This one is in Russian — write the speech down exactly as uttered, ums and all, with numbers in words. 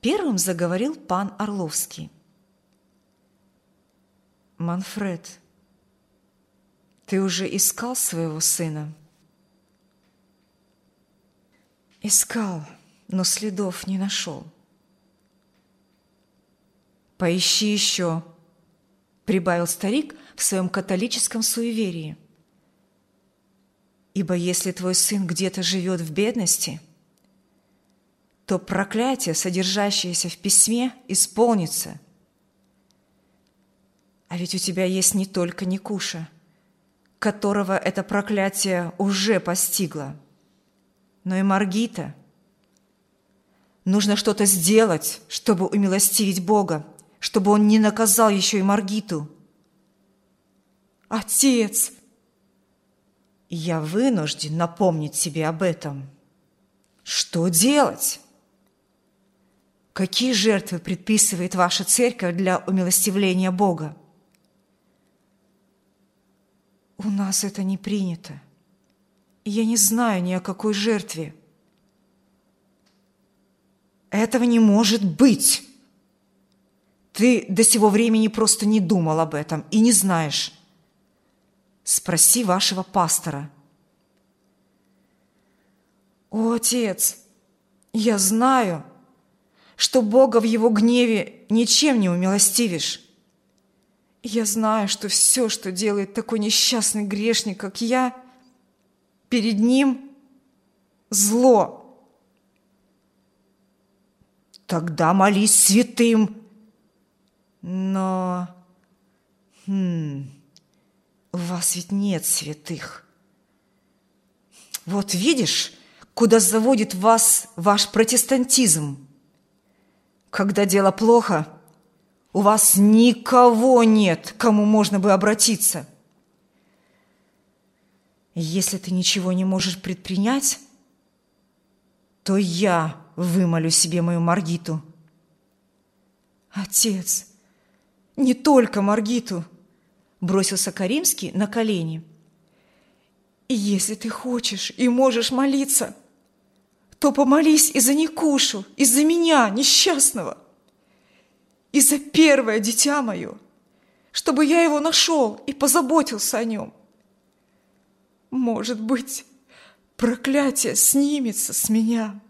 Первым заговорил пан Орловский. «Манфред, ты уже искал своего сына?» «Искал, но следов не нашел». «Поищи еще», — прибавил старик в своем католическом суеверии. «Ибо если твой сын где-то живет в бедности, то проклятие, содержащееся в письме, исполнится. А ведь у тебя есть не только Никуша, которого это проклятие уже постигло, но и Маргита. Нужно что-то сделать, чтобы умилостивить Бога, чтобы Он не наказал еще и Маргиту». «Отец!» «Я вынужден напомнить тебе об этом. Что делать? Какие жертвы предписывает ваша церковь для умилостивления Бога?» «У нас это не принято. Я не знаю ни о какой жертве». «Этого не может быть! Ты до сего времени просто не думал об этом и не знаешь. Спроси вашего пастора». «О, отец, я знаю, что Бога в Его гневе ничем не умилостивишь. Я знаю, что все, что делает такой несчастный грешник, как я, перед Ним зло». «Тогда молись святым». «Но... Хм, у вас ведь нет святых. Вот видишь, куда заводит вас ваш протестантизм. Когда дело плохо, у вас никого нет, к кому можно бы обратиться. Если ты ничего не можешь предпринять, то я вымолю себе мою Маргиту». «Отец, не только Маргиту!» – бросился Каримский на колени. «Если ты хочешь и можешь молиться, то помолись и за Никушу, и за меня, несчастного, и за первое дитя мое, чтобы я его нашел и позаботился о нем. Может быть, проклятие снимется с меня».